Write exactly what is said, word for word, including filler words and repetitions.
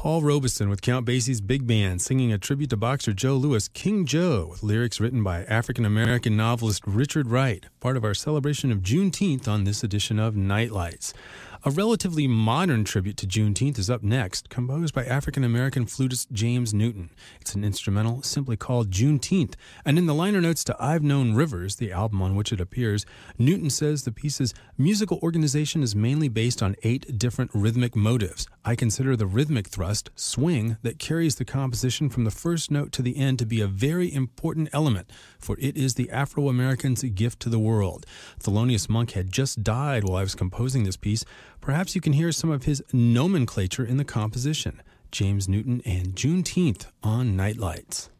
Paul Robeson with Count Basie's Big Band singing a tribute to boxer Joe Louis, King Joe, with lyrics written by African-American novelist Richard Wright, part of our celebration of Juneteenth on this edition of Nightlights. A relatively modern tribute to Juneteenth is up next, composed by African-American flutist James Newton. It's an instrumental simply called Juneteenth, and in the liner notes to I've Known Rivers, the album on which it appears, Newton says the piece's musical organization is mainly based on eight different rhythmic motives. I consider the rhythmic thrust, swing, that carries the composition from the first note to the end to be a very important element, for it is the Afro-American's gift to the world. Thelonious Monk had just died while I was composing this piece. Perhaps you can hear some of his nomenclature in the composition. James Newton and Juneteenth on Nightlights.